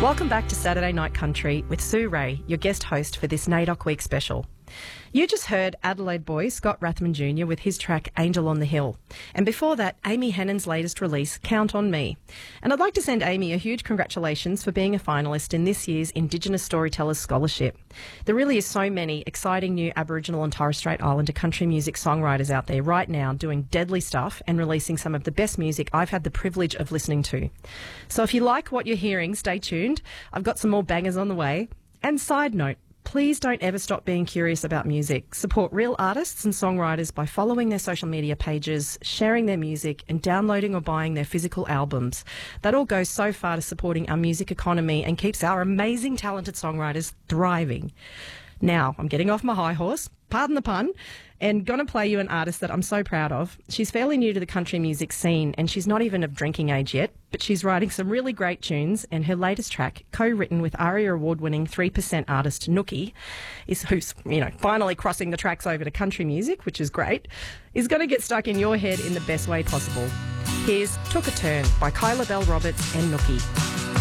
Welcome back to Saturday Night Country with Sue Ray, your guest host for this NAIDOC Week special. You just heard Adelaide boy Scott Rathman Jr. with his track Angel on the Hill. And before that, Amy Hennon's latest release, Count on Me. And I'd like to send Amy a huge congratulations for being a finalist in this year's Indigenous Storytellers Scholarship. There really is so many exciting new Aboriginal and Torres Strait Islander country music songwriters out there right now doing deadly stuff and releasing some of the best music I've had the privilege of listening to. So if you like what you're hearing, stay tuned. I've got some more bangers on the way. And side note, please don't ever stop being curious about music. Support real artists and songwriters by following their social media pages, sharing their music, and downloading or buying their physical albums. That all goes so far to supporting our music economy and keeps our amazing, talented songwriters thriving. Now, I'm getting off my high horse, pardon the pun, and going to play you an artist that I'm so proud of. She's fairly new to the country music scene, and she's not even of drinking age yet, but she's writing some really great tunes, and her latest track, co-written with ARIA award-winning 3% artist Nookie, who's finally crossing the tracks over to country music, which is great, is going to get stuck in your head in the best way possible. Here's Took a Turn by Kyla Bell Roberts and Nookie.